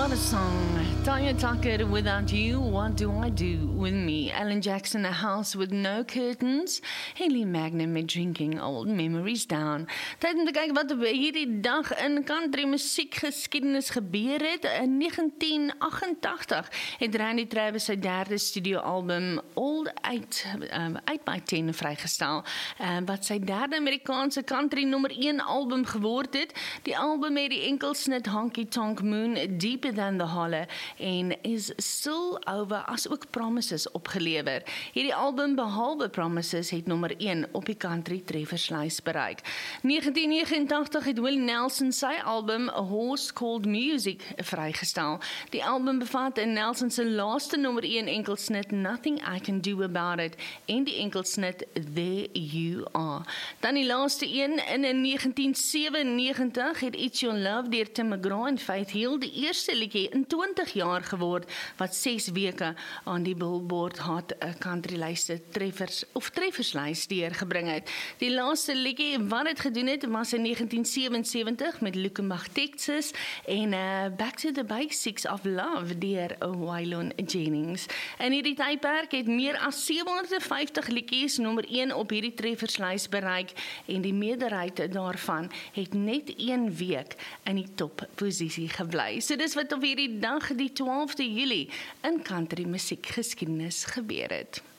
What a song. Tanya Tucker, Without You, What Do I Do With Me? Alan Jackson, A House With No Curtains. Haley Magnum met Drinking Old Memories Down. Tyd om te kyk wat hierdie dag in country musiekgeskiedenis gebeur het. In 1988 het Randy Travis sy derde studioalbum Old 8x10 vrygestel, wat sy derde Amerikaanse country nommer 1 album geword het. Die album het die enkelsnit Honky Tonk Moon, Deeper Than The Holler en Is Still Over as ook Promises opgelewer. Hierdie album behalwe Promises het nommer 1 op die country trefferslys bereik. 1989 het Willie Nelson sy album A Horse Called Music vrygestel. Die album bevat in Nelson se laaste nommer 1 enkelsnit Nothing I Can Do About It en die enkelsnit There You Are. Dan die laaste een in 1997 het It's Your Love deur Tim McGraw en Faith Hill die eerste liedjie in 20 jaar geword wat 6 weke aan die Billboard Hot Country lyste trefferslys deurgebring het. Die laaste liedjie wat het gedoen het was in 1977 met Luckenbach, Texas en Back to the Basics of Love deur Waylon Jennings. In hierdie tydperk het meer as 750 liedjies nommer 1 op hierdie trefferslys bereik en die meerderheid daarvan het net 1 week in die topposisie gebly. So dis wat op hierdie dag, die 12de Julie, in country musiekgeskiedenis gebeur het.